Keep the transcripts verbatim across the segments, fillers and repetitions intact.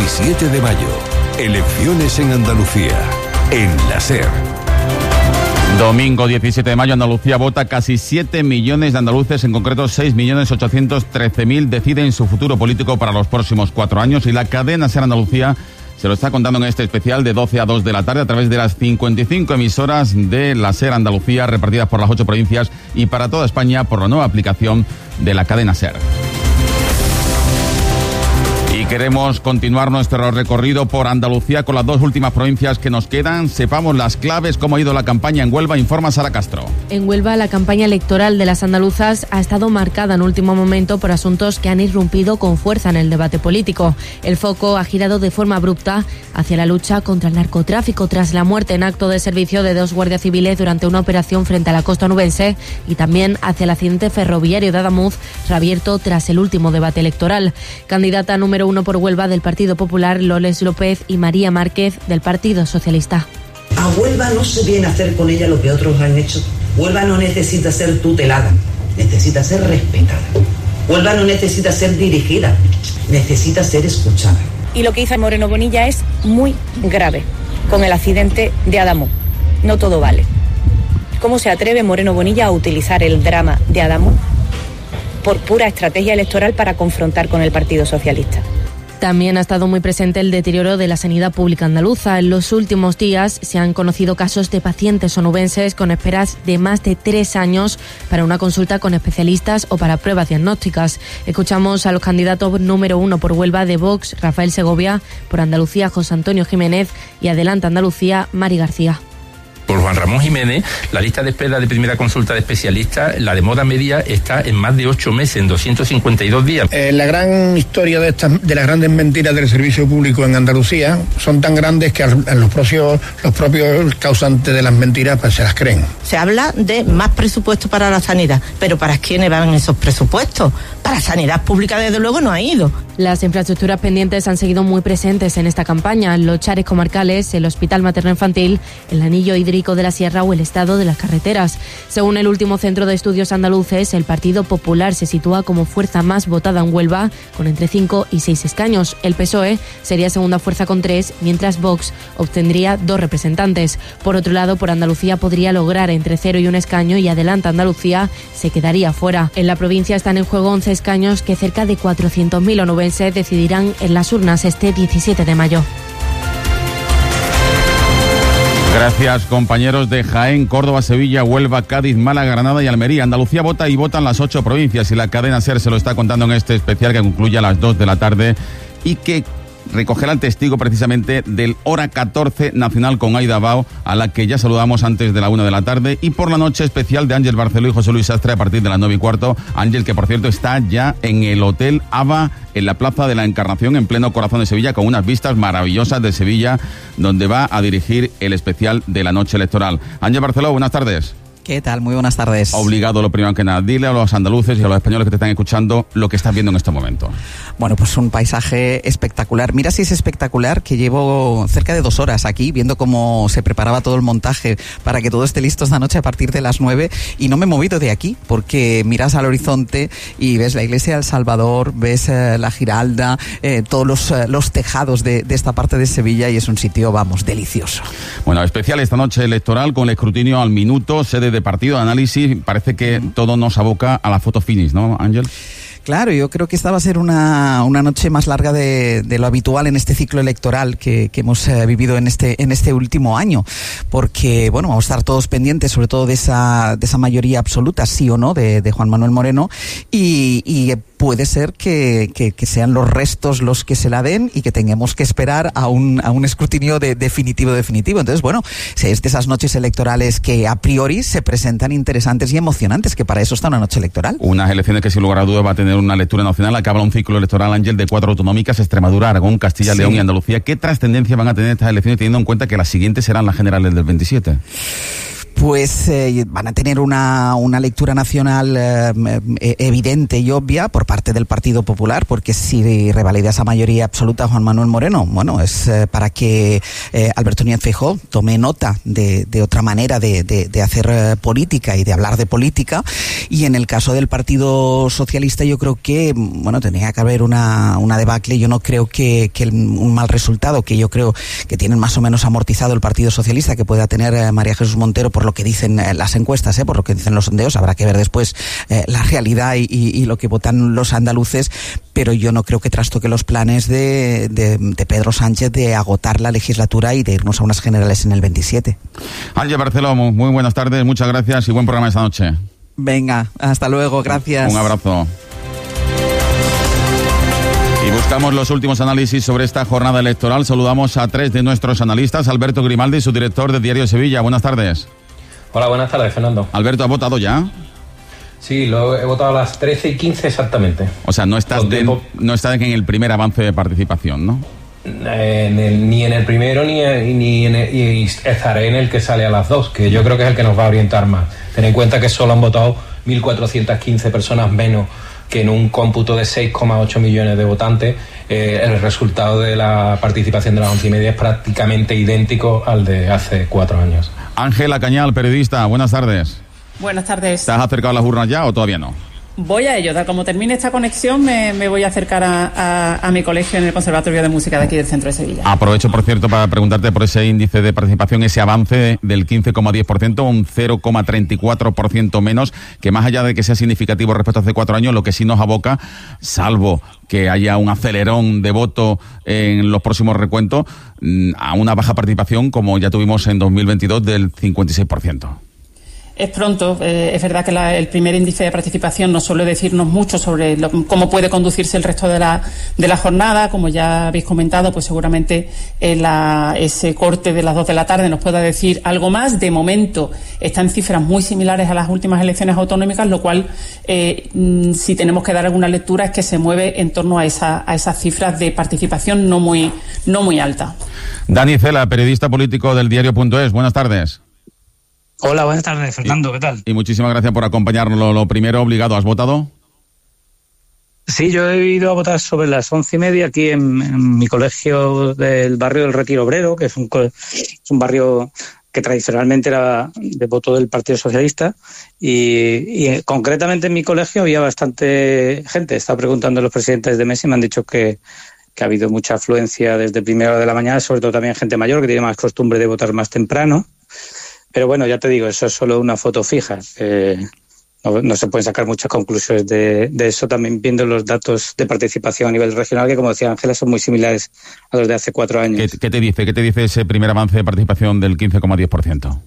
diecisiete de mayo. Elecciones en Andalucía. En la SER. Domingo diecisiete de mayo, Andalucía vota. Casi siete millones de andaluces, en concreto seis millones ochocientos trece mil, deciden su futuro político para los próximos cuatro años. Y la cadena SER Andalucía se lo está contando en este especial de doce a dos de la tarde a través de las cincuenta y cinco emisoras de la SER Andalucía, repartidas por las ocho provincias y para toda España por la nueva aplicación de la cadena SER. Y queremos continuar nuestro recorrido por Andalucía con las dos últimas provincias que nos quedan. Sepamos las claves, cómo ha ido la campaña en Huelva. Informa Sara Castro. En Huelva, la campaña electoral de las andaluzas ha estado marcada en último momento por asuntos que han irrumpido con fuerza en el debate político. El foco ha girado de forma abrupta hacia la lucha contra el narcotráfico tras la muerte en acto de servicio de dos guardias civiles durante una operación frente a la costa onubense, y también hacia el accidente ferroviario de Adamuz, reabierto tras el último debate electoral. Candidata número uno por Huelva del Partido Popular, Loles López, y María Márquez del Partido Socialista. A Huelva no se viene a hacer con ella lo que otros han hecho. Huelva no necesita ser tutelada, necesita ser respetada. Huelva no necesita ser dirigida, necesita ser escuchada. Y lo que hizo Moreno Bonilla es muy grave, con el accidente de Adamuz. No todo vale. ¿Cómo se atreve Moreno Bonilla a utilizar el drama de Adamuz por pura estrategia electoral para confrontar con el Partido Socialista? También ha estado muy presente el deterioro de la sanidad pública andaluza. En los últimos días se han conocido casos de pacientes onubenses con esperas de más de tres años para una consulta con especialistas o para pruebas diagnósticas. Escuchamos a los candidatos número uno por Huelva de Vox, Rafael Segovia; por Andalucía, José Antonio Jiménez; y Adelante Andalucía, Mari García. Por Juan Ramón Jiménez, la lista de espera de primera consulta de especialistas, la de moda media, está en más de ocho meses, en doscientos cincuenta y dos días. Eh, la gran historia de estas, de las grandes mentiras del servicio público en Andalucía, son tan grandes que a los propios, los propios causantes de las mentiras pues se las creen. Se habla de más presupuesto para la sanidad, pero ¿para quiénes van esos presupuestos? Para sanidad pública, desde luego, no ha ido. Las infraestructuras pendientes han seguido muy presentes en esta campaña: los chares comarcales, el Hospital Materno-Infantil, el anillo hídrico de la Sierra o el estado de las carreteras. Según el último Centro de Estudios Andaluces, el Partido Popular se sitúa como fuerza más votada en Huelva, con entre cinco y seis escaños. El P S O E sería segunda fuerza con tres, mientras Vox obtendría dos representantes. Por otro lado, por Andalucía podría lograr entre cero y un escaño, y Adelante Andalucía se quedaría fuera. En la provincia están en juego once escaños que cerca de cuatrocientos mil onubenses decidirán en las urnas este diecisiete de mayo. Gracias, compañeros de Jaén, Córdoba, Sevilla, Huelva, Cádiz, Málaga, Granada y Almería. Andalucía vota y votan las ocho provincias, y la cadena SER se lo está contando en este especial que concluye a las dos de la tarde y que recogerá el testigo precisamente del Hora catorce nacional con Aida Bao, a la que ya saludamos antes de la una de la tarde, y por la noche especial de Ángel Barceló y José Luis Sastre a partir de las nueve y cuarto. Ángel, que por cierto está ya en el Hotel Aba, en la Plaza de la Encarnación, en pleno corazón de Sevilla, con unas vistas maravillosas de Sevilla, donde va a dirigir el especial de la noche electoral. Ángel Barceló, buenas tardes. ¿Qué tal? Muy buenas tardes. Obligado, lo primero que nada, dile a los andaluces y a los españoles que te están escuchando lo que estás viendo en este momento. Bueno, pues un paisaje espectacular. Mira si es espectacular, que llevo cerca de dos horas aquí viendo cómo se preparaba todo el montaje para que todo esté listo esta noche a partir de las nueve, y no me he movido de aquí, porque miras al horizonte y ves la iglesia del Salvador, ves eh, la Giralda, eh, todos los, eh, los tejados de, de esta parte de Sevilla, y es un sitio, vamos, delicioso. Bueno, especial esta noche electoral con el escrutinio al minuto, sede de partido, análisis. Parece que todo nos aboca a la foto finish, ¿no, Ángel? Claro, yo creo que esta va a ser una, una noche más larga de, de lo habitual en este ciclo electoral que, que hemos eh, vivido en este, en este último año, porque, bueno, vamos a estar todos pendientes sobre todo de esa, de esa mayoría absoluta, sí o no, de, de Juan Manuel Moreno, y, y puede ser que, que, que sean los restos los que se la den y que tengamos que esperar a un, a un escrutinio de, definitivo, definitivo. Entonces, bueno, es de esas noches electorales que a priori se presentan interesantes y emocionantes, que para eso está una noche electoral. Unas elecciones que sin lugar a dudas va a tener una lectura nacional. Acaba un ciclo electoral, Ángel, de cuatro autonómicas: Extremadura, Aragón, Castilla, sí. León y Andalucía. ¿Qué trascendencia van a tener estas elecciones teniendo en cuenta que las siguientes serán las generales del veintisiete? pues eh, van a tener una, una lectura nacional eh, evidente y obvia por parte del Partido Popular, porque si revalida esa mayoría absoluta Juan Manuel Moreno, bueno, es eh, para que eh, Alberto Núñez Feijóo tome nota de, de otra manera de, de, de hacer eh, política y de hablar de política. Y en el caso del Partido Socialista, yo creo que, bueno, tenía que haber una, una debacle. Yo no creo que, que el, un mal resultado, que yo creo que tienen más o menos amortizado el Partido Socialista, que pueda tener eh, María Jesús Montero, por lo que dicen eh, las encuestas, eh, por lo que dicen los sondeos. Habrá que ver después eh, la realidad y, y, y lo que votan los andaluces, pero yo no creo que trastoque los planes de, de, de Pedro Sánchez de agotar la legislatura y de irnos a unas generales en el veintisiete. Ángel Barceló, muy buenas tardes, muchas gracias y buen programa esta noche. Venga, hasta luego, gracias. Un abrazo. Y buscamos los últimos análisis sobre esta jornada electoral. Saludamos a tres de nuestros analistas. Alberto Grimaldi, su director de Diario Sevilla. Buenas tardes. Hola, buenas tardes, Fernando. Alberto, ¿ha votado ya? Sí, lo he votado a las trece y quince exactamente. O sea, no estás, de, no estás en el primer avance de participación, ¿no? En el, ni en el primero ni, ni en el, y estaré en el que sale a las dos, que yo creo que es el que nos va a orientar más. Ten en cuenta que solo han votado mil cuatrocientas quince personas menos que en un cómputo de seis coma ocho millones de votantes. Eh, el resultado de la participación de las once y media es prácticamente idéntico al de hace cuatro años. Ángela Cañal, periodista, buenas tardes. Buenas tardes. ¿Te has acercado a las urnas ya o todavía no? Voy a ello. Como termine esta conexión, me, me voy a acercar a, a, a mi colegio en el Conservatorio de Música de aquí del centro de Sevilla. Aprovecho, por cierto, para preguntarte por ese índice de participación, ese avance del quince coma diez por ciento, un cero coma treinta y cuatro por ciento menos, que más allá de que sea significativo respecto a hace cuatro años, lo que sí nos aboca, salvo que haya un acelerón de voto en los próximos recuentos, a una baja participación como ya tuvimos en dos mil veintidós del cincuenta y seis por ciento. Es pronto, eh, es verdad que la, el primer índice de participación nos suele decirnos mucho sobre lo, cómo puede conducirse el resto de la, de la jornada. Como ya habéis comentado, pues seguramente eh, la, ese corte de las dos de la tarde nos pueda decir algo más. De momento están cifras muy similares a las últimas elecciones autonómicas, lo cual, eh, si tenemos que dar alguna lectura, es que se mueve en torno a, esa, a esas cifras de participación no muy, no muy alta. Dani Cela, periodista político del diario punto es, buenas tardes. Hola, buenas tardes, Fernando, y, ¿qué tal? Y muchísimas gracias por acompañarnos. Lo, lo primero, obligado, ¿has votado? Sí, yo he ido a votar sobre las once y media aquí en, en mi colegio del barrio del Retiro Obrero, que es un, es un barrio que tradicionalmente era de voto del Partido Socialista, y, y concretamente en mi colegio había bastante gente. Estaba preguntando a los presidentes de mesa y me han dicho que, que ha habido mucha afluencia desde primera hora de la mañana, sobre todo también gente mayor que tiene más costumbre de votar más temprano. Pero bueno, ya te digo, eso es solo una foto fija. Eh, no, no se pueden sacar muchas conclusiones de, de eso, también viendo los datos de participación a nivel regional, que como decía Ángela, son muy similares a los de hace cuatro años. ¿Qué, qué te dice? ¿Qué te dice ese primer avance de participación del quince coma diez por ciento?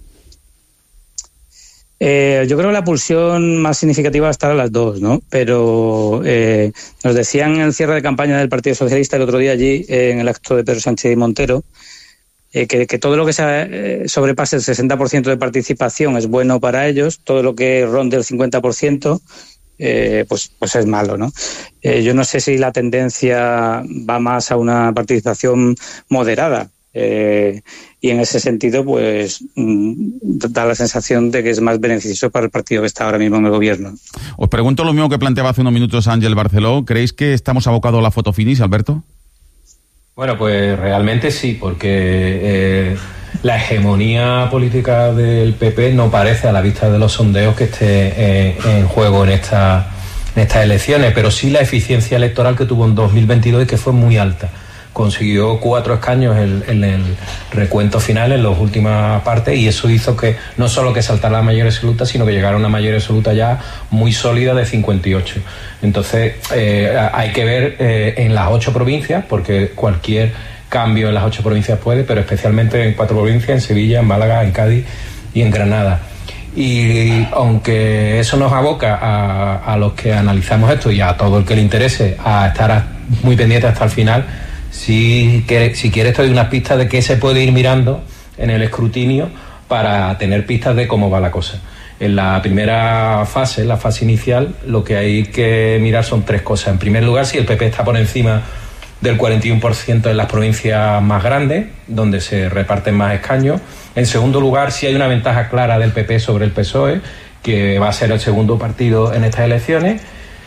Eh, yo creo que la pulsión más significativa va a estar a las dos, ¿no? Pero eh, nos decían en el cierre de campaña del Partido Socialista el otro día allí, eh, en el acto de Pedro Sánchez y Montero, Eh, que, que todo lo que se, eh, sobrepase el sesenta por ciento de participación es bueno para ellos, todo lo que ronde el cincuenta por ciento eh, pues, pues es malo, ¿no? Eh, yo no sé si la tendencia va más a una participación moderada eh, y en ese sentido pues da la sensación de que es más beneficioso para el partido que está ahora mismo en el gobierno. Os pregunto lo mismo que planteaba hace unos minutos Ángel Barceló. ¿Creéis que estamos abocados a la foto finish, Alberto? Bueno, pues realmente sí, porque eh, la hegemonía política del P P no parece, a la vista de los sondeos, que esté eh, en juego en, esta, en estas elecciones, pero sí la eficiencia electoral que tuvo en dos mil veintidós y que fue muy alta. Consiguió cuatro escaños en, en el recuento final, en las últimas partes, y eso hizo que no solo que saltara la mayoría absoluta, sino que llegara a una mayoría absoluta ya muy sólida de cincuenta y ocho. Entonces eh, hay que ver eh, en las ocho provincias, porque cualquier cambio en las ocho provincias puede, pero especialmente en cuatro provincias, en Sevilla, en Málaga, en Cádiz y en Granada. Y aunque eso nos aboca a, a los que analizamos esto y a todo el que le interese a estar a, muy pendiente hasta el final, si, que, si quieres te doy unas pistas de qué se puede ir mirando en el escrutinio para tener pistas de cómo va la cosa. En la primera fase, en la fase inicial, lo que hay que mirar son tres cosas. En primer lugar, si el P P está por encima del cuarenta y uno por ciento en las provincias más grandes, donde se reparten más escaños. En segundo lugar, sí hay una ventaja clara del P P sobre el P S O E, que va a ser el segundo partido en estas elecciones.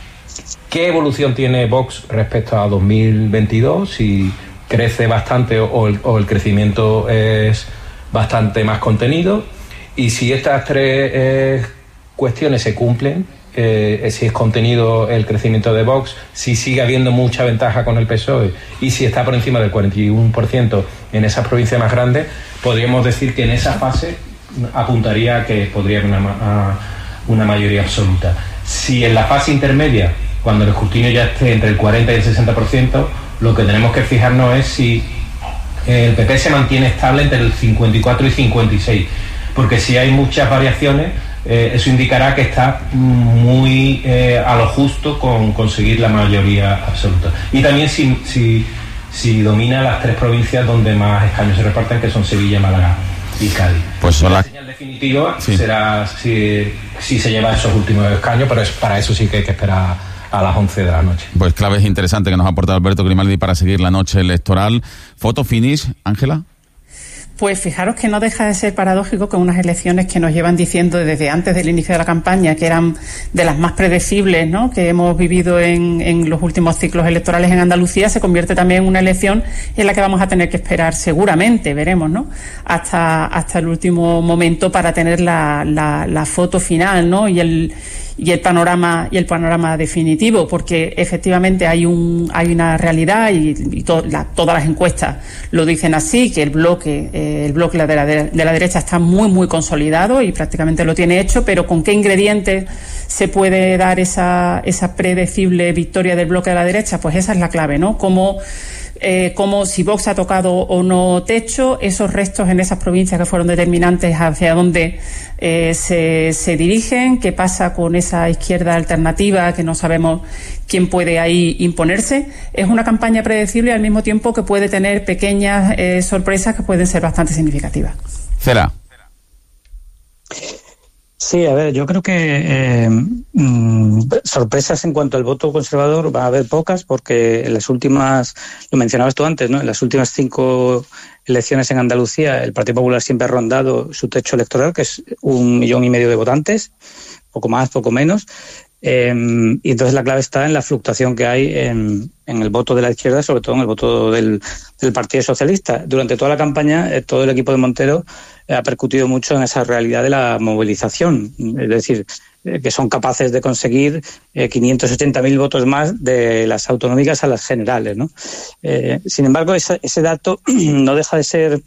¿Qué evolución tiene Vox respecto a dos mil veintidós? Si crece bastante o el, o el crecimiento es bastante más contenido. Y si estas tres eh, cuestiones se cumplen, eh, si es contenido el crecimiento de Vox, si sigue habiendo mucha ventaja con el P S O E y si está por encima del cuarenta y uno por ciento en esas provincias más grandes, podríamos decir que en esa fase apuntaría a que podría haber una, una mayoría absoluta. Si en la fase intermedia, cuando el escrutinio ya esté entre el cuarenta y el sesenta por ciento, lo que tenemos que fijarnos es si el P P se mantiene estable entre el cincuenta y cuatro y cincuenta y seis, porque si hay muchas variaciones, eh, eso indicará que está muy eh, a lo justo con conseguir la mayoría absoluta. Y también si, si, si domina las tres provincias donde más escaños se reparten, que son Sevilla, Málaga y Cádiz. Pues la, la señal definitiva sí. será si, si se lleva esos últimos escaños, pero es, para eso sí que hay que esperar a las once de la noche. Pues claves interesantes que nos aporta Alberto Grimaldi para seguir la noche electoral. Foto finish, Ángela. Pues fijaros que no deja de ser paradójico que unas elecciones que nos llevan diciendo desde antes del inicio de la campaña que eran de las más predecibles, ¿no?, que hemos vivido en, en los últimos ciclos electorales en Andalucía, se convierte también en una elección en la que vamos a tener que esperar seguramente, veremos, ¿no?, hasta, hasta el último momento para tener la, la, la foto final, ¿no?, y el y el panorama y el panorama definitivo, porque efectivamente hay un hay una realidad y, y to, la, todas las encuestas lo dicen así, que el bloque eh, el bloque de la, de la derecha está muy muy consolidado y prácticamente lo tiene hecho, pero ¿con qué ingredientes se puede dar esa esa predecible victoria del bloque de la derecha? Pues esa es la clave, ¿no? Cómo Eh, como si Vox ha tocado o no techo, esos restos en esas provincias que fueron determinantes hacia dónde eh, se, se dirigen, qué pasa con esa izquierda alternativa que no sabemos quién puede ahí imponerse. Es una campaña predecible y al mismo tiempo que puede tener pequeñas eh, sorpresas que pueden ser bastante significativas. Cera. Sí, a ver, yo creo que eh, mmm, sorpresas en cuanto al voto conservador va a haber pocas, porque en las últimas, lo mencionabas tú antes, ¿no?, en las últimas cinco elecciones en Andalucía el Partido Popular siempre ha rondado su techo electoral, que es un millón y medio de votantes, poco más, poco menos. Eh, y entonces la clave está en la fluctuación que hay en, en el voto de la izquierda, sobre todo en el voto del, del Partido Socialista. Durante toda la campaña, eh, todo el equipo de Montero eh, ha percutido mucho en esa realidad de la movilización, es decir, eh, que son capaces de conseguir eh, quinientos ochenta mil votos más de las autonómicas a las generales, ¿no? Eh, sin embargo, ese, ese dato no deja de ser...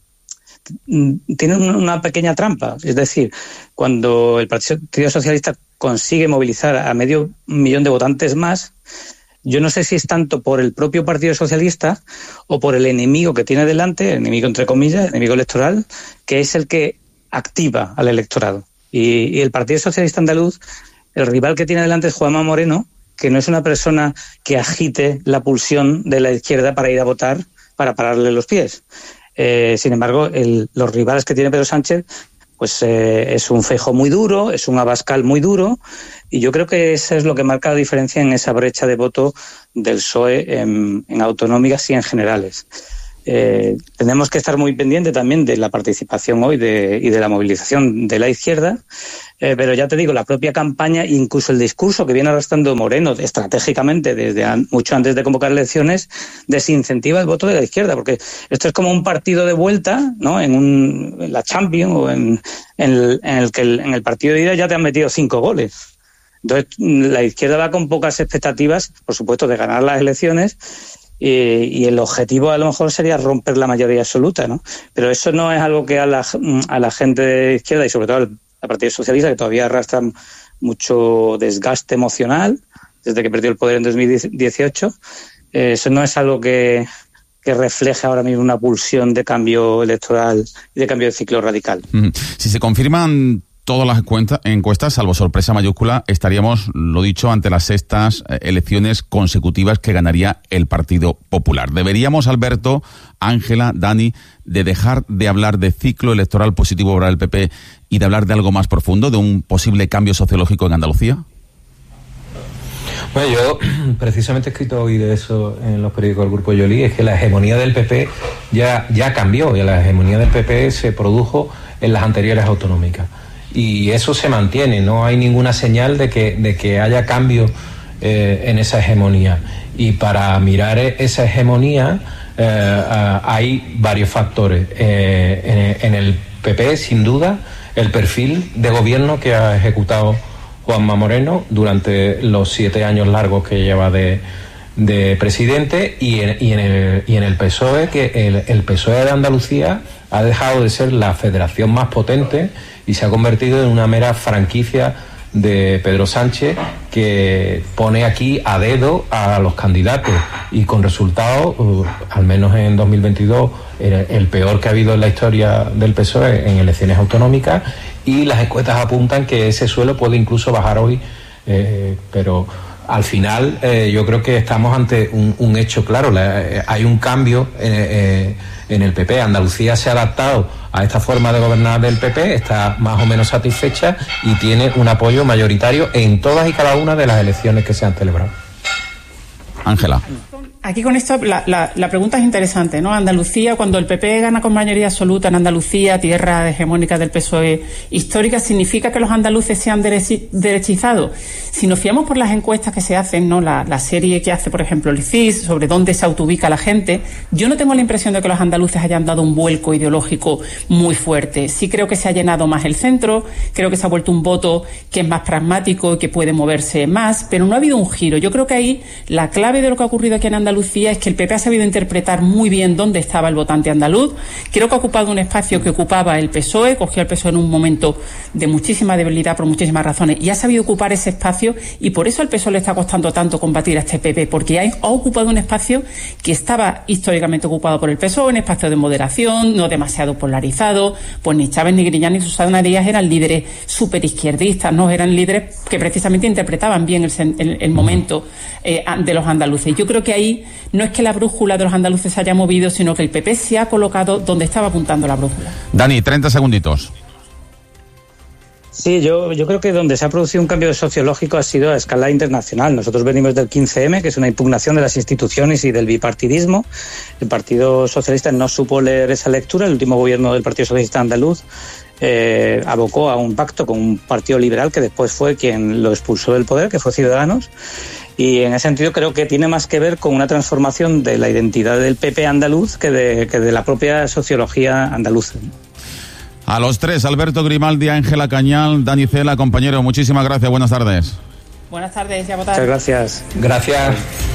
tiene una pequeña trampa, es decir, cuando el Partido Socialista consigue movilizar a medio millón de votantes más, yo no sé si es tanto por el propio Partido Socialista o por el enemigo que tiene delante, enemigo entre comillas, enemigo electoral, que es el que activa al electorado. Y, y el Partido Socialista Andaluz, el rival que tiene delante es Juanma Moreno, que no es una persona que agite la pulsión de la izquierda para ir a votar, para pararle los pies. Eh, sin embargo, el, los rivales que tiene Pedro Sánchez, pues eh, es un Feijóo muy duro, es un Abascal muy duro, y yo creo que eso es lo que marca la diferencia en esa brecha de voto del P S O E en, en autonómicas y en generales. Eh, tenemos que estar muy pendientes también de la participación hoy de, y de la movilización de la izquierda, eh, pero ya te digo, la propia campaña, incluso el discurso que viene arrastrando Moreno estratégicamente desde an, mucho antes de convocar elecciones, desincentiva el voto de la izquierda, porque esto es como un partido de vuelta, ¿no?, en, un, en la Champions o en, en, el, en el que el, en el partido de ida ya te han metido cinco goles. Entonces, la izquierda va con pocas expectativas, por supuesto, de ganar las elecciones. Y, y el objetivo a lo mejor sería romper la mayoría absoluta, ¿no? Pero eso no es algo que a la, a la gente de izquierda y sobre todo al, al Partido Socialista, que todavía arrastra mucho desgaste emocional desde que perdió el poder en dos mil dieciocho, eh, eso no es algo que, que refleje ahora mismo una pulsión de cambio electoral y de cambio de ciclo radical. Si se confirman todas las encuestas, salvo sorpresa mayúscula, estaríamos, lo dicho, ante las sextas elecciones consecutivas que ganaría el Partido Popular. ¿Deberíamos, Alberto, Ángela, Dani, de dejar de hablar de ciclo electoral positivo para el P P y de hablar de algo más profundo, de un posible cambio sociológico en Andalucía? Bueno, yo precisamente he escrito hoy de eso en los periódicos del Grupo Yoli, es que la hegemonía del P P ya, ya cambió, y la hegemonía del P P se produjo en las anteriores autonómicas. Y eso se mantiene, no hay ninguna señal de que, de que haya cambio eh, en esa hegemonía. Y para mirar esa hegemonía eh, hay varios factores. Eh, en, en el P P, sin duda, el perfil de gobierno que ha ejecutado Juanma Moreno durante los siete años largos que lleva de, de presidente, y en, y, en el, y en el P S O E, que el, el P S O E de Andalucía ha dejado de ser la federación más potente y se ha convertido en una mera franquicia de Pedro Sánchez, que pone aquí a dedo a los candidatos y con resultados, uh, al menos en dos mil veintidós, el, el peor que ha habido en la historia del P S O E en elecciones autonómicas, y las encuestas apuntan que ese suelo puede incluso bajar hoy, eh, pero al final eh, yo creo que estamos ante un, un hecho claro. La, eh, hay un cambio eh, eh, en el P P. Andalucía se ha adaptado a esta forma de gobernar del P P, está más o menos satisfecha y tiene un apoyo mayoritario en todas y cada una de las elecciones que se han celebrado. Ángela. Aquí con esto la, la, la pregunta es interesante, ¿no? Andalucía, cuando el P P gana con mayoría absoluta en Andalucía, tierra hegemónica del P S O E histórica, ¿significa que los andaluces se han derechi, derechizados? Si nos fiamos por las encuestas que se hacen, ¿no? La, la serie que hace, por ejemplo, el C I S sobre dónde se autoubica la gente, yo no tengo la impresión de que los andaluces hayan dado un vuelco ideológico muy fuerte. Sí creo que se ha llenado más el centro, creo que se ha vuelto un voto que es más pragmático y que puede moverse más, pero no ha habido un giro. Yo creo que ahí la clave de lo que ha ocurrido aquí en Andalucía es que el P P ha sabido interpretar muy bien dónde estaba el votante andaluz. Creo que ha ocupado un espacio que ocupaba el P S O E, cogió al P S O E en un momento de muchísima debilidad por muchísimas razones, y ha sabido ocupar ese espacio, y por eso al P S O E le está costando tanto combatir a este P P, porque ha, ha ocupado un espacio que estaba históricamente ocupado por el P S O E, un espacio de moderación, no demasiado polarizado. Pues ni Chávez, ni Griñán, ni Susana Díaz eran líderes superizquierdistas, no eran líderes que precisamente interpretaban bien el, el, el momento eh, de los andaluces. Yo creo que ahí no es que la brújula de los andaluces se haya movido, sino que el P P se ha colocado donde estaba apuntando la brújula. Dani, treinta segunditos. Sí, yo, yo creo que donde se ha producido un cambio sociológico ha sido a escala internacional. Nosotros venimos del quince eme, que es una impugnación de las instituciones y del bipartidismo. El Partido Socialista no supo leer esa lectura. El último gobierno del Partido Socialista andaluz eh, abocó a un pacto con un partido liberal que después fue quien lo expulsó del poder, que fue Ciudadanos. Y en ese sentido creo que tiene más que ver con una transformación de la identidad del P P andaluz que de, que de la propia sociología andaluza. A los tres, Alberto Grimaldi, Ángela Cañal, Dani Cela, compañero, muchísimas gracias, buenas tardes. Buenas tardes y a votar. Muchas gracias. Gracias.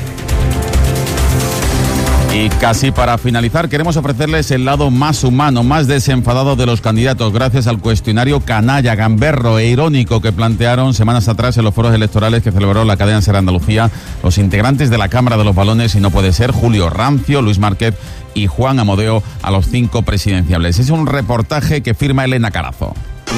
Y casi para finalizar, queremos ofrecerles el lado más humano, más desenfadado de los candidatos, gracias al cuestionario canalla, gamberro e irónico que plantearon semanas atrás en los foros electorales que celebró la cadena SER Andalucía los integrantes de la Cámara de los Balones, y no puede ser, Julio Rancio, Luis Márquez y Juan Amodeo, a los cinco presidenciables. Es un reportaje que firma Elena Carazo.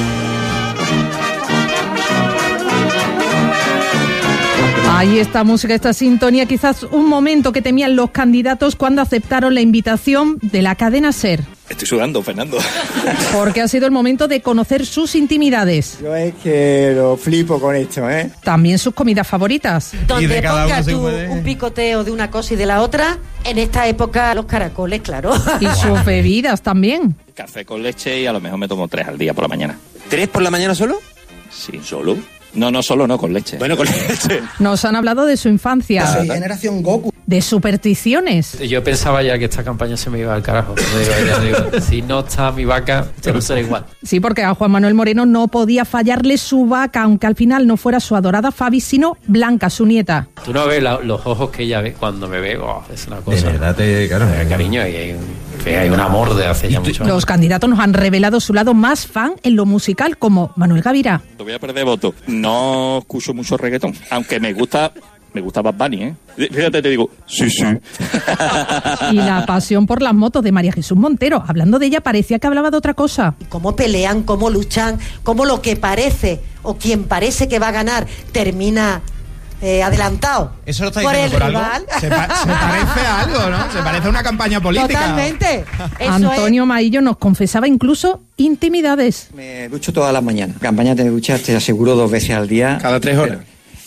Ahí esta música, esta sintonía, quizás un momento que temían los candidatos cuando aceptaron la invitación de la cadena SER. Estoy sudando, Fernando. Porque ha sido el momento de conocer sus intimidades. Yo es que lo flipo con esto, ¿eh? También sus comidas favoritas. Donde pongas tú un picoteo de una cosa y de la otra, en esta época los caracoles, claro. Y sus bebidas también. Café con leche y a lo mejor me tomo tres al día por la mañana. ¿Tres por la mañana solo? Sí. ¿Solo? No, no solo, no, con leche. Bueno, con leche. Nos han hablado de su infancia. Soy generación Goku. De supersticiones. Yo pensaba ya que esta campaña se me iba al carajo. Digo, digo, si no está mi vaca, ya no será igual. Sí, porque a Juan Manuel Moreno no podía fallarle su vaca, aunque al final no fuera su adorada Fabi, sino Blanca, su nieta. Tú no ves la, los ojos que ella ve cuando me ve, oh, es una cosa. De verdad, te, claro. Eh, cariño, y hay un, que hay un amor de hace ya mucho años. Los candidatos nos han revelado su lado más fan en lo musical, como Manuel Gavirá. Te voy a perder voto. No escucho mucho reggaetón, aunque me gusta... Me gusta Bad Bunny, ¿eh? Fíjate, te digo, sí, sí. Y la pasión por las motos de María Jesús Montero. Hablando de ella, parecía que hablaba de otra cosa. Cómo pelean, cómo luchan, cómo lo que parece o quien parece que va a ganar termina eh, adelantado. Eso lo está por diciendo el por rival. algo. Se, pa- se parece a algo, ¿no? Se parece a una campaña política. Totalmente. Eso Antonio es... Maillo nos confesaba incluso intimidades. Me ducho todas las mañanas. Campaña de duchas te aseguro dos veces al día. Cada tres horas. Pero...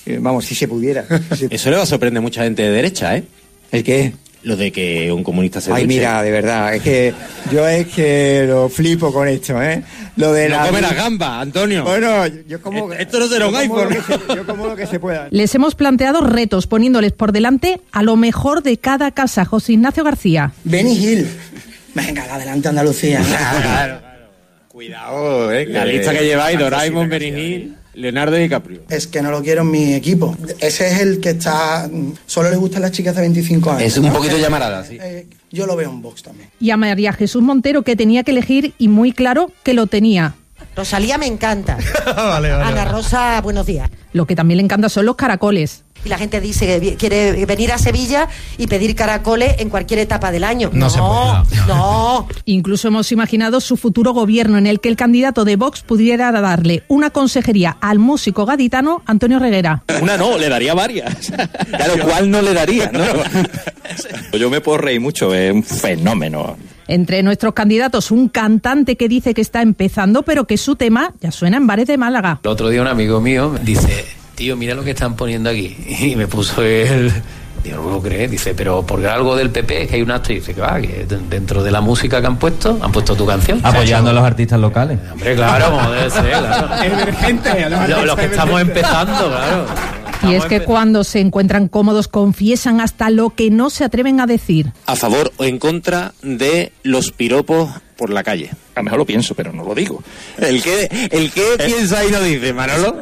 Eh, Vamos, si se pudiera. Si se- Eso le va a sorprender a mucha gente de derecha, ¿eh? ¿El qué? Lo de que un comunista se Ay, duche. mira, de verdad, es que yo es que lo flipo con esto, ¿eh? Lo de No la... come las gambas, Antonio. Bueno, yo como... Esto no será un yo como lo iPhone. que se- Yo como lo que se pueda. Les hemos planteado retos poniéndoles por delante a lo mejor de cada casa. José Ignacio García. Benny Hill. Venga, adelante Andalucía. Claro, Cuidado, ¿eh? La lista que lleváis, Doraemon, Benny Hill, Leonardo DiCaprio. Es que no lo quiero en mi equipo. Ese es el que está... Solo le gustan las chicas de veinticinco años. Es un poquito llamarada, sí. Eh, yo lo veo en Vox también. Y a María Jesús Montero, que tenía que elegir y muy claro que lo tenía. Rosalía me encanta. vale, vale, Ana vale. Rosa, buenos días. Lo que también le encanta son los caracoles. Y la gente dice que vi- quiere venir a Sevilla y pedir caracoles en cualquier etapa del año. No se puede, no. no. Incluso hemos imaginado su futuro gobierno en el que el candidato de Vox pudiera darle una consejería al músico gaditano Antonio Reguera. Una no, le daría varias. Claro, ¿cuál no le daría, no? Yo me puedo reír mucho, es un fenómeno. Entre nuestros candidatos, un cantante que dice que está empezando, pero que su tema ya suena en bares de Málaga. El otro día un amigo mío dice, tío, mira lo que están poniendo aquí. Y me puso él, digo, no lo crees, dice, pero porque algo del P P es que hay un acto, y dice que va, que d- dentro de la música que han puesto, han puesto tu canción. Apoyando a los artistas locales. Hombre, claro, como debe ser, claro. Emergente, a los Lo- Los, artistas que estamos emergentes. empezando, claro. Y es que cuando se encuentran cómodos confiesan hasta lo que no se atreven a decir. ¿A favor o en contra de los piropos por la calle? A lo mejor lo pienso, pero no lo digo. ¿El qué, el qué piensa y no dice, Manolo?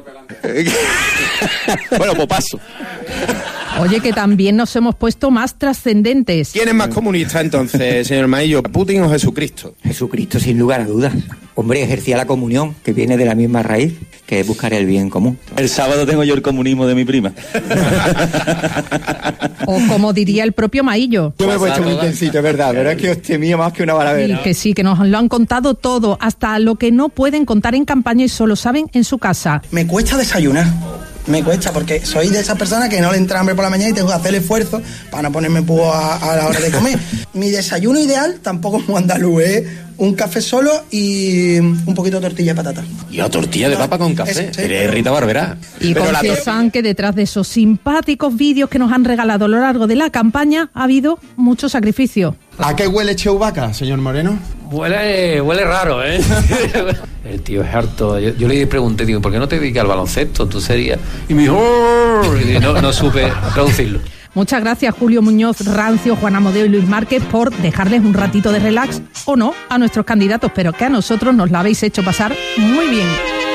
Bueno, pues paso. Oye, que también nos hemos puesto más trascendentes. ¿Quién es más comunista entonces, señor Maillo? ¿Putin o Jesucristo? Jesucristo, sin lugar a dudas. Hombre, ejercía la comunión, que viene de la misma raíz, que es buscar el bien común. El sábado tengo yo el comunismo de mi prima. O como diría el propio Maillo. Yo me he puesto muy intensito, es verdad, pero es que os temía más que una Y balavera. que sí, que nos lo han contado todo, hasta lo que no pueden contar en campaña y solo saben en su casa. Me cuesta desayunar. Me cuesta porque soy de esas personas que no le entra hambre por la mañana y tengo que hacer el esfuerzo para no ponerme púo a, a la hora de comer. Mi desayuno ideal tampoco es muy andaluz, es un café solo y un poquito de tortilla de patata. Y a tortilla de papa con café. Eso, sí. Eres Rita Barberá. Y Pero la confiesan que detrás de esos simpáticos vídeos que nos han regalado a lo largo de la campaña ha habido mucho sacrificio. ¿A qué huele Chewbacca, señor Moreno? Huele, huele raro, ¿eh? El tío es harto. Yo, yo le pregunté, digo, ¿por qué no te dedicas al baloncesto? Tú serías... Y me dijo... "Oh", y no, no supe traducirlo. Muchas gracias Julio Muñoz, Rancio, Juan Amodeo y Luis Márquez por dejarles un ratito de relax, o no, a nuestros candidatos, pero que a nosotros nos la habéis hecho pasar muy bien.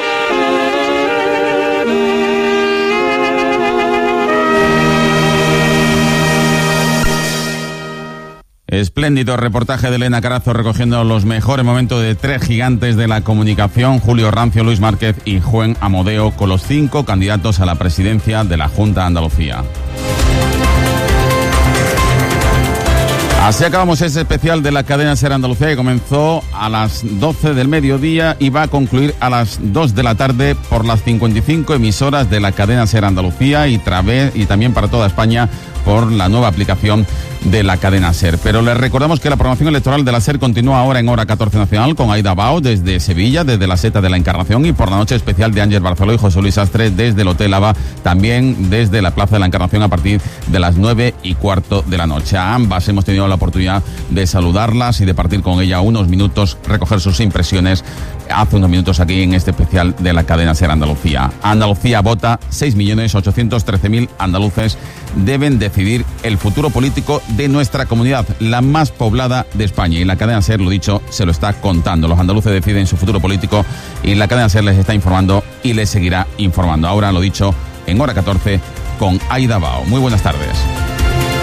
Espléndido reportaje de Elena Carazo recogiendo los mejores momentos de tres gigantes de la comunicación, Julio Rancio, Luis Márquez y Juan Amodeo, con los cinco candidatos a la presidencia de la Junta de Andalucía. Así acabamos ese especial de la cadena SER Andalucía, que comenzó a las doce del mediodía y va a concluir a las dos de la tarde por las cincuenta y cinco emisoras de la cadena SER Andalucía y, través, y también para toda España por la nueva aplicación de la cadena SER. Pero les recordamos que la programación electoral de la SER continúa ahora en hora catorce nacional con Aida Bao desde Sevilla, desde la Seta de la Encarnación, y por la noche especial de Ángel Barceló y José Luis Astre desde el Hotel Ava, también desde la Plaza de la Encarnación a partir de las nueve y cuarto de la noche. A ambas hemos tenido la oportunidad de saludarlas y de partir con ella unos minutos, recoger sus impresiones hace unos minutos aquí en este especial de la cadena SER Andalucía. Andalucía vota, seis millones ochocientos trece mil andaluces deben decidir el futuro político de nuestra comunidad, la más poblada de España. Y la cadena SER, lo dicho, se lo está contando. Los andaluces deciden su futuro político y la cadena SER les está informando y les seguirá informando. Ahora, lo dicho, en hora catorce con Aida Bao. Muy buenas tardes.